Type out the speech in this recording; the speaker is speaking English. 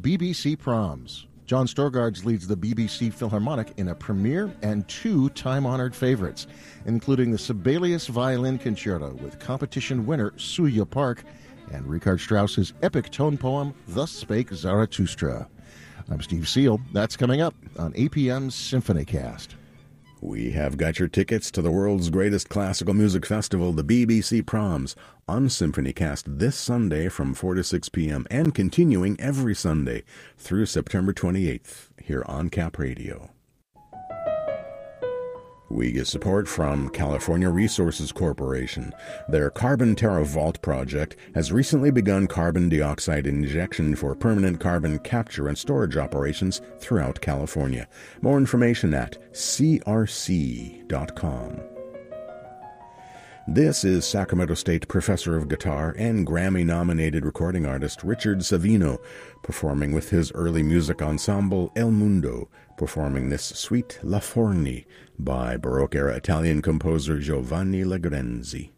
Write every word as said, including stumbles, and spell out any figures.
B B C Proms. John Storgards leads the B B C Philharmonic in a premiere and two time-honored favorites, including the Sibelius Violin Concerto with competition winner Suya Park and Richard Strauss's epic tone poem, Thus Spake Zarathustra. I'm Steve Seal. That's coming up on A P M's SymphonyCast. We have got your tickets to the world's greatest classical music festival, the B B C Proms, on SymphonyCast this Sunday from four to six p.m. and continuing every Sunday through September twenty-eighth here on Cap Radio. We get support from California Resources Corporation. Their Carbon Terra Vault project has recently begun carbon dioxide injection for permanent carbon capture and storage operations throughout California. More information at c r c dot com. This is Sacramento State Professor of Guitar and Grammy-nominated recording artist Richard Savino, performing with his early music ensemble El Mundo, performing this Suite La Forni by Baroque-era Italian composer Giovanni Legrenzi.